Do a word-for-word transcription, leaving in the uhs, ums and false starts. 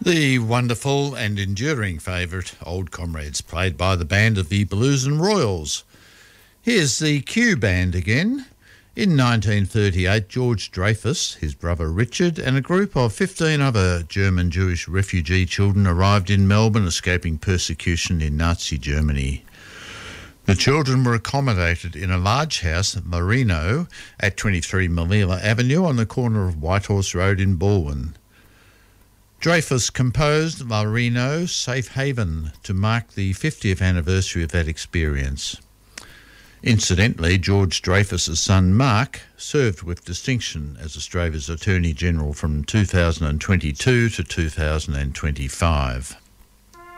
The wonderful and enduring favourite Old Comrades, played by the band of the Blues and Royals. Here's the Q Band again. In nineteen thirty-eight, George Dreyfus, his brother Richard, and a group of fifteen other German Jewish refugee children arrived in Melbourne, escaping persecution in Nazi Germany. The children were accommodated in a large house at Marino at twenty-three Malila Avenue on the corner of Whitehorse Road in Balwyn. Dreyfus composed Marino Safe Haven to mark the fiftieth anniversary of that experience. Incidentally, George Dreyfus's son Mark served with distinction as Australia's Attorney General from two thousand twenty-two to two thousand twenty-five.